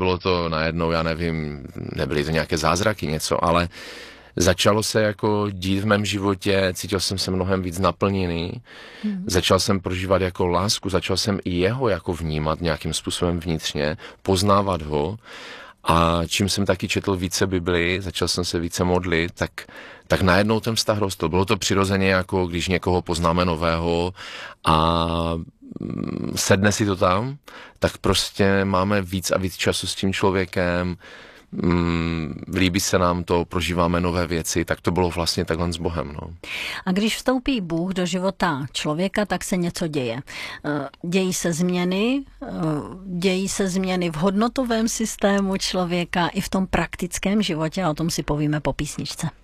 nebylo to najednou, já nevím, nebyly to nějaké zázraky, něco, ale začalo se jako dít v mém životě, cítil jsem se mnohem víc naplněný, začal jsem prožívat jako lásku, začal jsem i jeho jako vnímat nějakým způsobem vnitřně, poznávat ho a čím jsem taky četl více Biblii, začal jsem se více modlit, tak najednou ten vztah rostl. Bylo to přirozeně jako když někoho poznáme nového a sedne si to tam, tak prostě máme víc a víc času s tím člověkem, líbí se nám to, prožíváme nové věci, tak to bylo vlastně takhle s Bohem. No. A když vstoupí Bůh do života člověka, tak se něco děje. Dějí se změny v hodnotovém systému člověka i v tom praktickém životě a o tom si povíme po písničce.